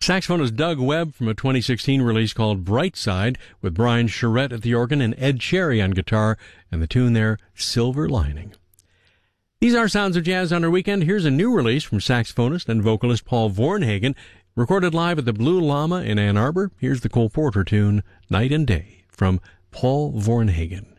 Saxophonist Doug Webb from a 2016 release called Bright Side, with Brian Charette at the organ and Ed Cherry on guitar, and the tune there, Silver Lining. These are Sounds of Jazz on our weekend. Here's a new release from saxophonist and vocalist Paul Vornhagen, recorded live at the Blue Llama in Ann Arbor. Here's the Cole Porter tune, Night and Day, from Paul Vornhagen.